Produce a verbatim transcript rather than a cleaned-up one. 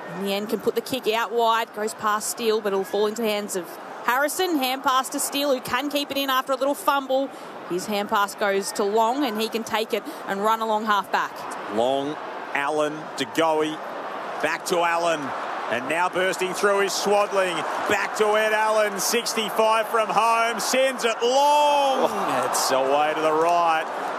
In the end, can put the kick out wide, goes past Steele, but it'll fall into the hands of Harrison. Hand pass to Steele, who can keep it in after a little fumble. His hand pass goes to Long, and he can take it and run along half back. Long, Allen, De Goey, back to Allen. And now bursting through is Swadling. Back to Ed Allen, sixty-five from home, sends it long. It's away to the right.